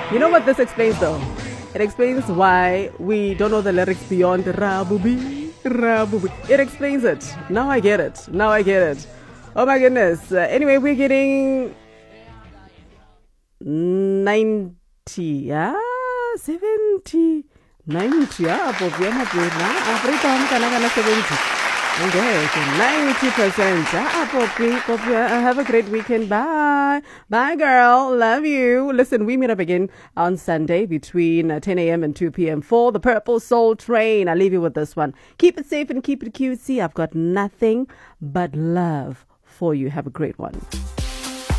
You know what this explains though? It explains why we don't know the lyrics beyond Rabubi, Rabubi. It explains it. Now I get it. Now I get it. Oh my goodness. Anyway, we're getting 90, 70, 90, Afrika 70. Okay, so 90%. Poppy, have a great weekend. Bye. Bye, girl. Love you. Listen, we meet up again on Sunday between 10 a.m. and 2 p.m. for the Purple Soul Train. I'll leave you with this one. Keep it safe and keep it cutesy. I've got nothing but love for you. Have a great one.